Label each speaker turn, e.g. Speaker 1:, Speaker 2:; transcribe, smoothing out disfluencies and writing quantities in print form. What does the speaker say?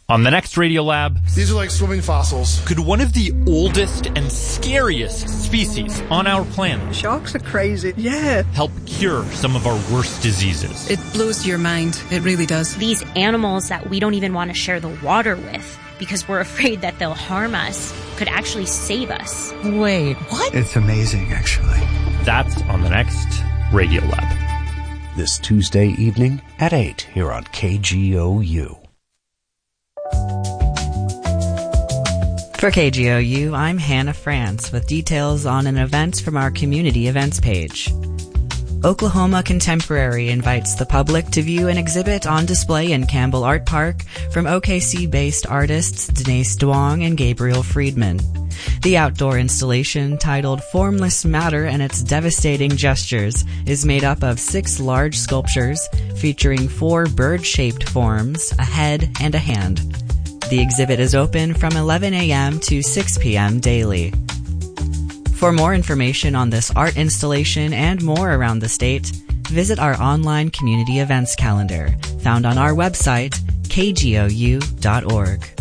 Speaker 1: On the next Radiolab,
Speaker 2: these are like swimming fossils.
Speaker 1: Could one of the oldest and scariest species on our planet,
Speaker 3: sharks are crazy, yeah,
Speaker 1: help cure some of our worst diseases?
Speaker 4: It blows your mind. It really does.
Speaker 5: These animals that we don't even want to share the water with because we're afraid that they'll harm us could actually save us.
Speaker 4: Wait, what?
Speaker 6: It's amazing, actually.
Speaker 1: That's on the next Radiolab.
Speaker 7: This Tuesday evening at 8 here on KGOU.
Speaker 8: For KGOU, I'm Hannah France with details on an event from our community events page. Oklahoma Contemporary invites the public to view an exhibit on display in Campbell Art Park from OKC-based artists Denise Duong and Gabriel Friedman. The outdoor installation, titled Formless Matter and Its Devastating Gestures, is made up of 6 large sculptures featuring 4 bird-shaped forms, a head, and a hand. The exhibit is open from 11 a.m. to 6 p.m. daily. For more information on this art installation and more around the state, visit our online community events calendar, found on our website, kgou.org.